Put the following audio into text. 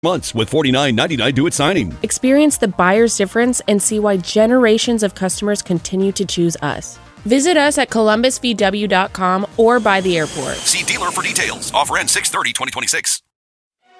months with $49.99 due at signing. Experience the buyer's difference and see why generations of customers continue to choose us. Visit us at columbusvw.com or by the airport. See dealer for details. Offer ends 6/30/2026.